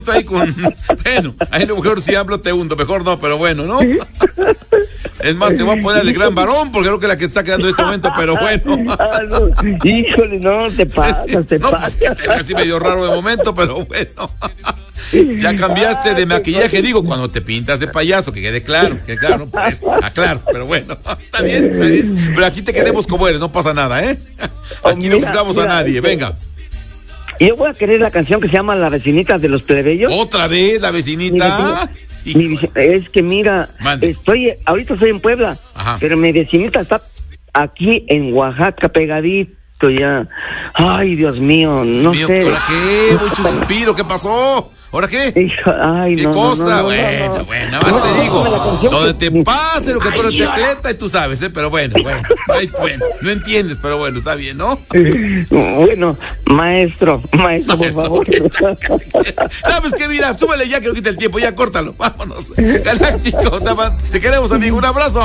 ahí con, bueno, ahí lo mejor si hablo te hundo, mejor no, pero bueno, ¿no? Es más, te voy a poner el gran varón, porque creo que es la que está quedando en este momento, pero bueno. No, híjole, no, te pasas, no, pues que te ve así medio raro de momento, pero bueno. Ya cambiaste de maquillaje, digo, cuando te pintas de payaso, que quede claro, pues, aclaro, pero bueno, está bien. Pero aquí te queremos como eres, no pasa nada, ¿eh? Aquí no juzgamos a nadie, venga. Yo voy a querer la canción que se llama La Vecinita de los Plebeyos. ¿Otra vez, La Vecinita? Es que mira, ahorita estoy en Puebla, ajá, pero mi vecinita está aquí en Oaxaca, pegadito ya. Ay, Dios mío, no sé. ¿Ahora qué? Mucho suspiro, ¿qué pasó? ¿Ahora qué? Ay, ¿Qué cosa? Bueno, nada más te digo, donde te pase lo que tú eres tecleta y tú sabes, pero bueno, no entiendes, pero bueno, está bien, ¿no? Bueno, maestro, por favor. ¿Sabes qué? Mira, súbele ya que no quita el tiempo, ya córtalo, vámonos. Galáctico, te queremos, amigo, un abrazo.